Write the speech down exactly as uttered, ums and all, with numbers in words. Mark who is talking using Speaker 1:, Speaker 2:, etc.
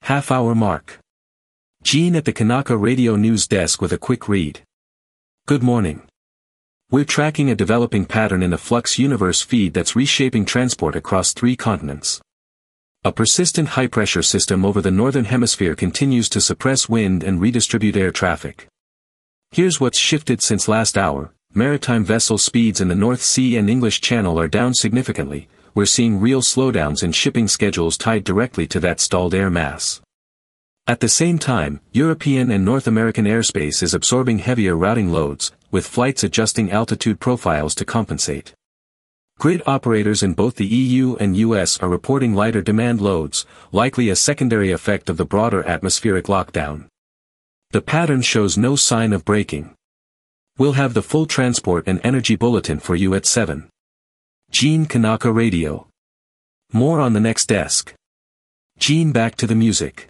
Speaker 1: Half-hour mark. Gene at the Kanaka Radio News Desk with a quick read. Good morning. We're tracking a developing pattern in the Flux Universe feed that's reshaping transport across three continents. A persistent high-pressure system over the northern hemisphere continues to suppress wind and redistribute air traffic. Here's what's shifted since last hour. Maritime vessel speeds in the North Sea and English Channel are down significantly. We're seeing real slowdowns in shipping schedules tied directly to that stalled air mass. At the same time, European and North American airspace is absorbing heavier routing loads, with flights adjusting altitude profiles to compensate. Grid operators in both the E U and U S are reporting lighter demand loads, likely a secondary effect of the broader atmospheric lockdown. The pattern shows no sign of breaking. We'll have the full transport and energy bulletin for you at seven. Gene Kanaka Radio. More on the next desk. Gene, back to the music.